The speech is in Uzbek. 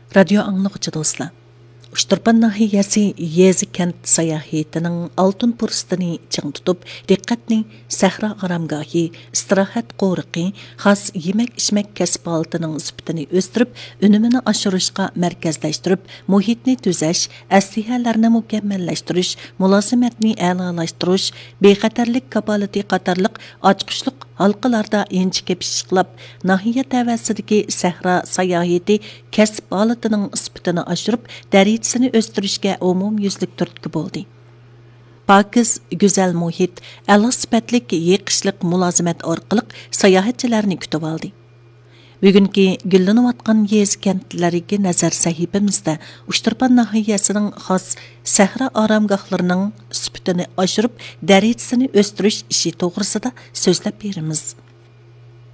Radio anlıqçı dostlar. Ushturpan nahiyasi yezi kent sayahiyetining altın fursatini ching tutib, diqqatni sahra aramgohi, istirohat qo'riqi, xos yemak-ichmak kasb holatining sifatini o'stirib, unumini oshirishga markazlashtirib, muhitni tuzash, aslihalarni mukammallashtirish, mulozimatni a'lolashtirish, bexatarlik kapolati qatorliq ochqishliq halqalarda inchike pishiqlab, nahiya tavasidagi sahra sayohati kasb holatining sifatini oshirib, darajasini o'stirishga umumyuzlik turtki bo'ldi. Pakiz, go'zal muhit, a'lo sifatlik yiqishliq mulozimat orqali sayohatchilarni kutib oldi. Bugungi gullanayotgan yez kentlariga nazar sahifamizda Ushturpan nahiyasining xos sahra oromgohlarining sifatini oshirib, darajasini o'stirish ishi to'g'risida so'zlab beramiz.